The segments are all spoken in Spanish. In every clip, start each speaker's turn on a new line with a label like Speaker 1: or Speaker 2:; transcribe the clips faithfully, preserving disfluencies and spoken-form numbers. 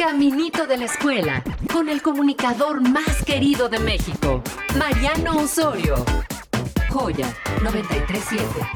Speaker 1: Caminito de la escuela, con el comunicador más querido de México, Mariano Osorio. Joya noventa y tres punto siete.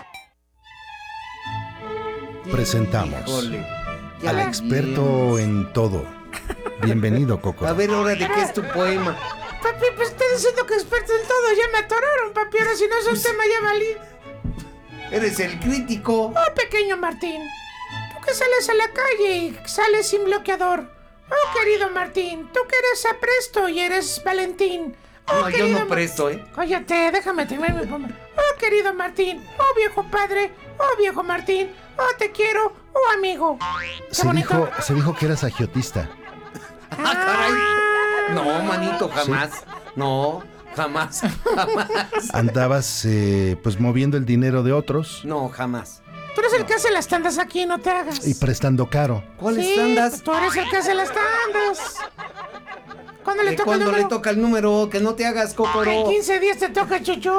Speaker 2: Presentamos
Speaker 3: Híjole,
Speaker 2: al
Speaker 3: ya
Speaker 2: experto
Speaker 3: vienes.
Speaker 2: en todo. Bienvenido, Coco.
Speaker 3: A ver, ahora, ¿de qué es tu poema?
Speaker 4: Papi, pues estoy diciendo que experto en todo. Ya me atoraron, papi. Ahora si no es un tema ya valí.
Speaker 3: Eres el crítico.
Speaker 4: Oh, pequeño Martín. Tú que sales a la calle y sales sin bloqueador. Oh, querido Martín. Tú que eres apresto y eres Valentín. Oh,
Speaker 3: No, yo
Speaker 4: querido
Speaker 3: no
Speaker 4: Ma-
Speaker 3: presto, ¿eh?
Speaker 4: Cállate, déjame terminar mi poema. Oh, querido Martín. Oh, viejo padre. Oh, viejo Martín. Oh, te quiero. Oh, amigo. Qué
Speaker 2: Se
Speaker 4: bonito.
Speaker 2: dijo, se dijo que eras agiotista.
Speaker 3: ¡Ah, caray! No, manito, jamás. No, jamás, jamás.
Speaker 2: Andabas, eh, pues, moviendo el dinero de otros
Speaker 3: No, jamás.
Speaker 4: Tú eres el que hace las tandas aquí, no te hagas.
Speaker 2: y prestando caro.
Speaker 3: ¿Cuáles
Speaker 4: Sí,
Speaker 3: tandas?
Speaker 4: tú eres el que hace las tandas. ¿Cuándo le
Speaker 3: ¿De
Speaker 4: toca el
Speaker 3: cuándo le
Speaker 4: número?
Speaker 3: toca el número? Que no te hagas,
Speaker 4: En
Speaker 3: Cocoro.
Speaker 4: quince días te toca, Chucho.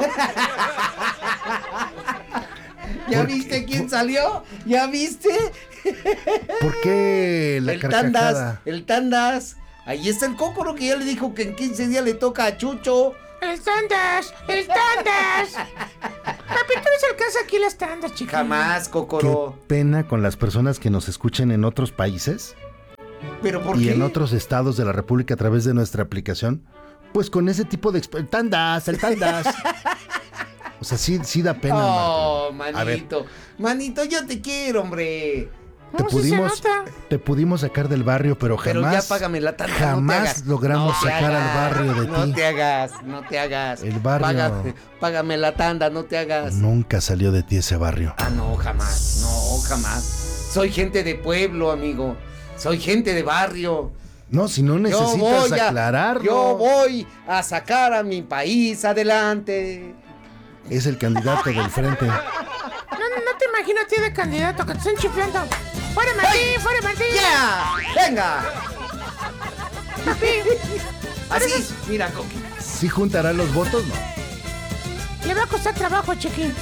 Speaker 3: ¿Ya
Speaker 2: ¿Por
Speaker 3: viste
Speaker 2: qué?
Speaker 3: quién salió? ¿Ya viste?
Speaker 2: ¿Por qué la
Speaker 3: el
Speaker 2: carcajada?
Speaker 3: Tandas, el Tandas. Ahí está el Cocoro que ya le dijo que en quince días le toca a Chucho.
Speaker 4: ¡El tandas! ¡El tandas! Papi, tú eres el que hace aquí las tandas, chiquillo.
Speaker 3: Jamás,
Speaker 2: Qué
Speaker 3: Cocoro.
Speaker 2: pena con las personas que nos escuchen en otros países
Speaker 3: ¿Pero por
Speaker 2: y
Speaker 3: qué?
Speaker 2: en otros estados de la República a través de nuestra aplicación. Pues con ese tipo de... exp- ¡Tandas! ¡El tandas! O sea, sí, sí da pena,
Speaker 3: Oh,
Speaker 2: Martín. A ver,
Speaker 3: manito. Manito, yo te quiero, hombre.
Speaker 2: te
Speaker 4: No, sí se
Speaker 2: pudimos,
Speaker 4: nota.
Speaker 2: te pudimos sacar del barrio, pero
Speaker 3: Pero
Speaker 2: jamás...
Speaker 3: ya págame la tanda.
Speaker 2: jamás
Speaker 3: no te hagas.
Speaker 2: logramos
Speaker 3: No te
Speaker 2: sacar al
Speaker 3: hagas,
Speaker 2: barrio de
Speaker 3: no
Speaker 2: ti.
Speaker 3: No te hagas, no te hagas.
Speaker 2: El barrio-
Speaker 3: Págame, págame la tanda, no te hagas.
Speaker 2: Nunca salió de ti ese barrio.
Speaker 3: Ah, no, jamás, no, jamás. Soy gente de pueblo, amigo. Soy gente de barrio.
Speaker 2: No, si no
Speaker 3: Yo
Speaker 2: necesitas
Speaker 3: voy a-
Speaker 2: aclararlo.
Speaker 3: Yo voy a sacar a mi país adelante.
Speaker 2: Es el candidato del frente.
Speaker 4: No, no te imagino a ti de candidato que te estén chiflando. ¡Fuera Martín! ¡Fuera Martín!
Speaker 3: ¡Ya! ¡Venga!
Speaker 4: Papi,
Speaker 3: Así, mira, Coqui.
Speaker 2: ¿Sí juntará los votos? No.
Speaker 4: le va a costar trabajo, chiquín.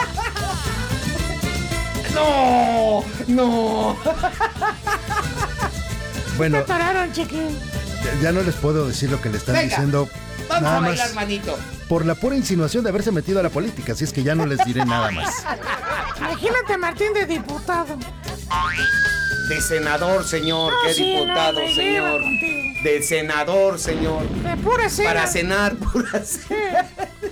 Speaker 3: ¡No! ¡No!
Speaker 4: Te
Speaker 2: Bueno,
Speaker 4: atoraron, chiquín.
Speaker 2: ya- ya no les puedo decir lo que le están
Speaker 3: Venga,
Speaker 2: diciendo.
Speaker 3: Vamos
Speaker 2: Nada
Speaker 3: a bailar,
Speaker 2: más
Speaker 3: manito.
Speaker 2: por la pura insinuación de haberse metido a la política. Así es que ya no les diré nada más.
Speaker 4: Imagínate a Martín de diputado.
Speaker 3: De senador, señor.
Speaker 4: No,
Speaker 3: ¡Qué
Speaker 4: sí, no,
Speaker 3: diputado,
Speaker 4: me
Speaker 3: señor!
Speaker 4: lleva contigo.
Speaker 3: De senador, señor.
Speaker 4: De pura cena.
Speaker 3: Para cenar, pura cena.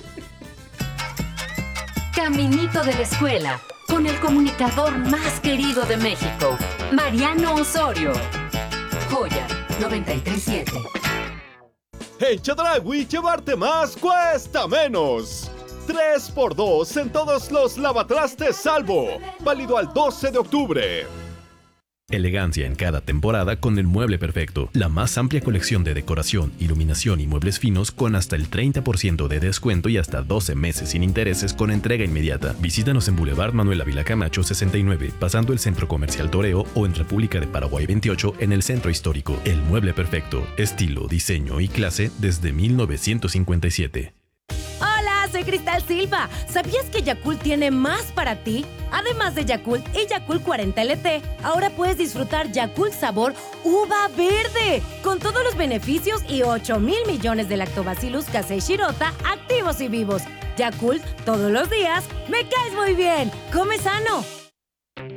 Speaker 1: Caminito de la escuela, con el comunicador más querido de México, Mariano Osorio. Joya noventa y tres punto siete.
Speaker 5: En Chedraui, llevarte más cuesta menos. tres por dos en todos los lavatrastes Salvo. Válido al doce de octubre.
Speaker 6: Elegancia en cada temporada con el mueble perfecto. La más amplia colección de decoración, iluminación y muebles finos con hasta el treinta por ciento de descuento y hasta doce meses sin intereses con entrega inmediata. Visítanos en Boulevard Manuel Ávila Camacho sesenta y nueve, pasando el Centro Comercial Toreo, o en República de Paraguay veintiocho en el Centro Histórico. El mueble perfecto. Estilo, diseño y clase desde mil novecientos cincuenta y siete.
Speaker 7: Hola, soy Cristal Silva. ¿Sabías que Yakult tiene más para ti? Además de Yakult y Yakult cuarenta L T, ahora puedes disfrutar Yakult sabor uva verde, con todos los beneficios y ocho mil millones de lactobacillus casei shirota activos y vivos. Yakult, todos los días, me caes muy bien. Come sano.